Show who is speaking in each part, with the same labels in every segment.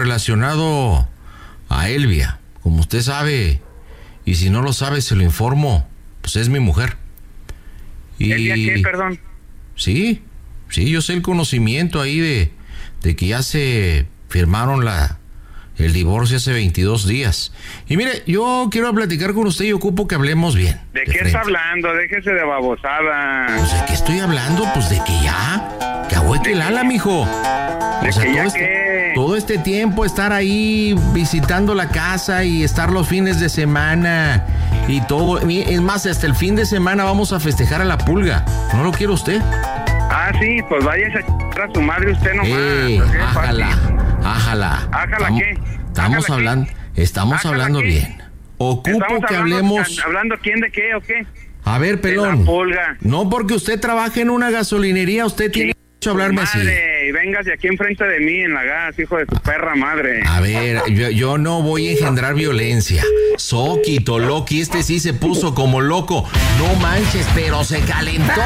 Speaker 1: relacionado a Elvia. Como usted sabe, y si no lo sabe, se lo informo, pues es mi mujer.
Speaker 2: ¿Elvia qué, perdón?
Speaker 1: Sí, yo sé el conocimiento ahí de que ya se firmaron el divorcio hace 22 días. Y mire, yo quiero platicar con usted y ocupo que hablemos bien.
Speaker 2: ¿De qué está hablando? Déjese de babosada.
Speaker 1: Pues de qué estoy hablando, pues de que ya, que ahueque el ala, mijo.
Speaker 2: O sea,
Speaker 1: todo este tiempo estar ahí visitando la casa y estar los fines de semana y todo. Es más, hasta el fin de semana vamos a festejar a la pulga. ¿No lo quiere usted?
Speaker 2: Ah, sí, pues váyase a su madre usted nomás.
Speaker 1: Ájala.
Speaker 2: ¿Ájala qué?
Speaker 1: Estamos hablando bien. Ocupo que hablemos.
Speaker 2: ¿Hablando quién de qué o qué?
Speaker 1: A ver, pelón.
Speaker 2: De la pulga.
Speaker 1: No porque usted trabaje en una gasolinería, usted tiene derecho a hablarme así.
Speaker 2: Y véngase aquí enfrente de mí en la gas, hijo de su perra madre.
Speaker 1: A ver, yo no voy a engendrar violencia. Soquito, Loki, este sí se puso como loco. No manches, pero se calentó.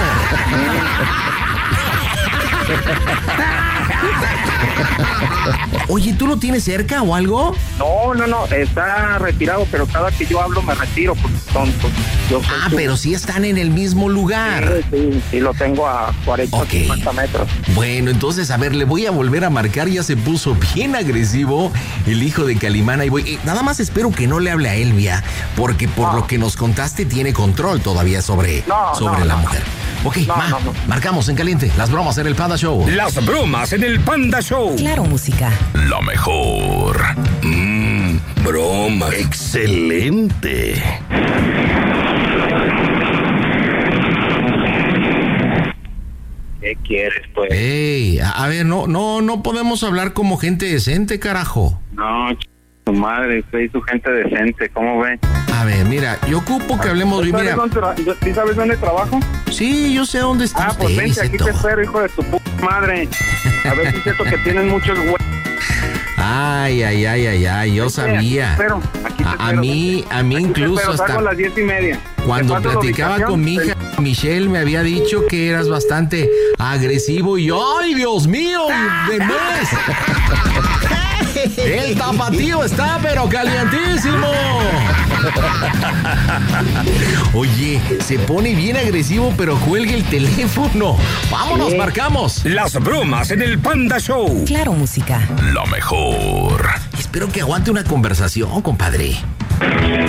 Speaker 1: Oye, ¿tú lo tienes cerca o algo?
Speaker 3: No, está retirado, pero cada que yo hablo me retiro porque tontos.
Speaker 1: Pero sí están en el mismo lugar.
Speaker 3: Sí, lo tengo a 40, 50 metros.
Speaker 1: Bueno, entonces, a ver, le voy a volver a marcar, ya se puso bien agresivo el hijo de Calimán. Ahí voy. Nada más espero que no le hable a Elvia, porque por lo que nos contaste tiene control todavía sobre la mujer. Ok, marcamos en caliente. Las bromas en el Panda Show.
Speaker 4: Las bromas en el Panda Show.
Speaker 5: Claro, música.
Speaker 4: La mejor. Broma. Excelente.
Speaker 3: ¿Qué quieres, pues?
Speaker 1: Ey, a ver, no podemos hablar como gente decente, carajo.
Speaker 2: No, su madre, usted y su gente decente, ¿cómo ve?
Speaker 1: A ver, mira, yo ocupo que hablemos bien.
Speaker 2: ¿Sí sabes dónde trabajo?
Speaker 1: Sí, yo sé dónde está usted.
Speaker 2: Pues vente, aquí te espero, hijo de tu puta madre. A ver si es cierto que tienen muchos güeyes.
Speaker 1: Ay, yo sabía. A mí incluso hasta
Speaker 2: a las 10:30.
Speaker 1: Cuando platicaba con mi hija, Michelle me había dicho que eras bastante agresivo y ¡ay, Dios mío! ¡De mes! El tapatío está pero calientísimo. Oye, se pone bien agresivo pero cuelga el teléfono. Vámonos, marcamos.
Speaker 4: Las bromas en el Panda Show.
Speaker 5: Claro, música.
Speaker 4: La mejor.
Speaker 1: Espero que aguante una conversación, compadre.